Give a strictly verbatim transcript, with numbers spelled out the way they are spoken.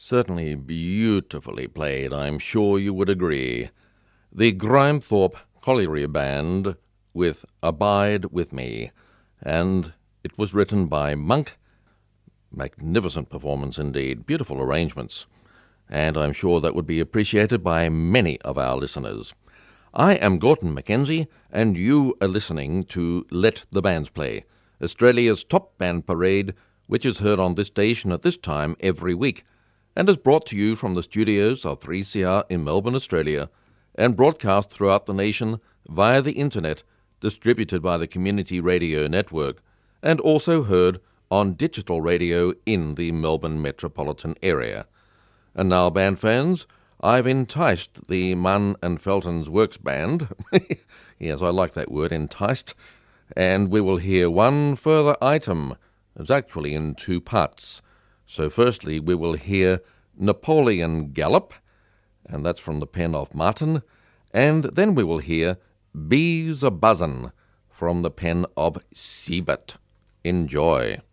Certainly beautifully played, I'm sure you would agree. The Grimethorpe Colliery Band with Abide With Me, and it was written by Monk. Magnificent performance indeed, beautiful arrangements, and I'm sure that would be appreciated by many of our listeners. I am Gorton Mackenzie, and you are listening to Let the Bands Play, Australia's top band parade, which is heard on this station at this time every week, and is brought to you from the studios of three C R in Melbourne, Australia, and broadcast throughout the nation via the internet, distributed by the Community Radio Network, and also heard on digital radio in the Melbourne metropolitan area. And now, band fans, I've enticed the Munn and Felton's Works Band, yes, I like that word, enticed, and we will hear one further item. It's actually in two parts. So firstly, we will hear Napoleon Gallop, and that's from the pen of Martin, and then we will hear Bees A Buzzin' from the pen of Siebert. Enjoy.